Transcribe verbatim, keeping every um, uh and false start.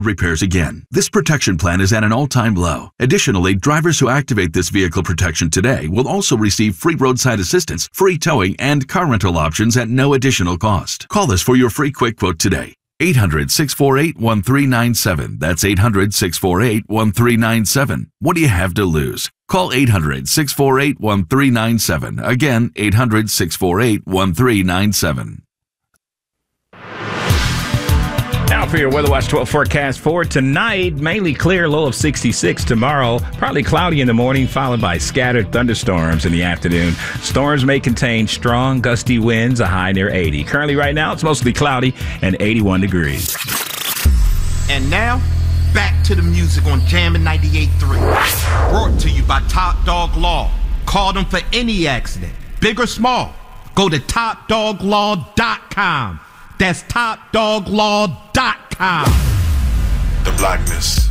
repairs again. This protection plan is at an all-time low. Additionally, drivers who activate this vehicle protection today will also receive free roadside assistance, free towing, and car rental options at no additional cost. Call us for your free quick quote today. eight hundred, six four eight, one three nine seven. That's eight hundred, six four eight, one three nine seven. What do you have to lose? Call eight hundred, six four eight, one three nine seven. Again, eight hundred, six four eight, one three nine seven. Now for your Weather Watch twelve forecast for tonight. Mainly clear, low of sixty-six. Tomorrow, partly cloudy in the morning, followed by scattered thunderstorms in the afternoon. Storms may contain strong, gusty winds, a high near eighty. Currently, right now, it's mostly cloudy and eighty-one degrees. And now, back to the music on Jammin' ninety-eight point three. Brought to you by Top Dog Law. Call them for any accident, big or small. Go to top dog law dot com. That's top dog law dot com. The blackness